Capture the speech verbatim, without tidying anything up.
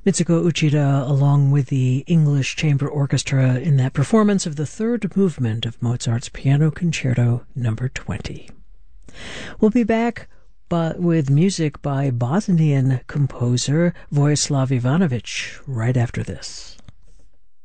Mitsuko Uchida along with the English Chamber Orchestra in that performance of the third movement of Mozart's Piano Concerto number twenty. We'll be back but with music by Bosnian composer Vojislav Ivanovic right after this.